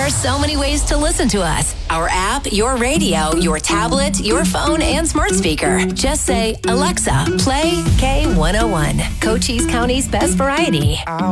are so many ways to listen to us. Our app, your radio, your tablet, your phone, and smart speaker. Just say, Alexa, play K101, Cochise County's best variety.